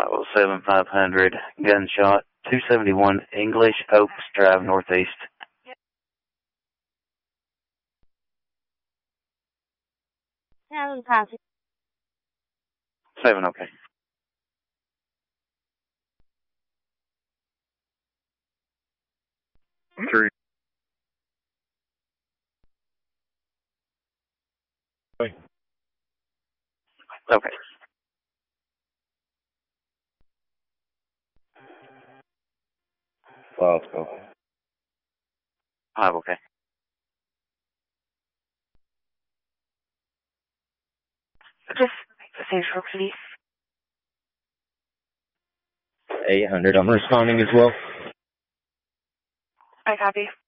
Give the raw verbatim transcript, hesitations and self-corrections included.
five oh seven five hundred, gunshot, two seventy-one English Oaks Drive, Northeast. Seven five. Seven, okay. Three. Okay. Well, let's go. Five, okay. Just Central, please. eight hundred, I'm responding as well. I copy.